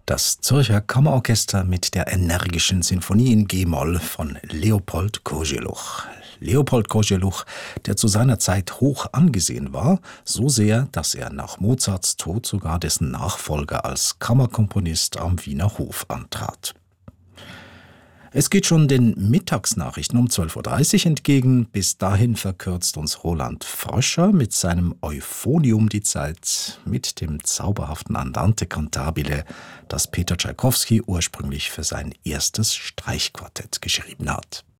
Das Zürcher Kammerorchester mit der energischen Sinfonie in G-Moll von Leopold Kozeluch. Leopold Kozeluch, der zu seiner Zeit hoch angesehen war, so sehr, dass er nach Mozarts Tod sogar dessen Nachfolger als Kammerkomponist am Wiener Hof antrat. Es geht schon den Mittagsnachrichten um 12:30 Uhr entgegen. Bis dahin verkürzt uns Roland Fröscher mit seinem Euphonium die Zeit mit dem zauberhaften Andante cantabile, das Peter Tschaikowski ursprünglich für sein erstes Streichquartett geschrieben hat.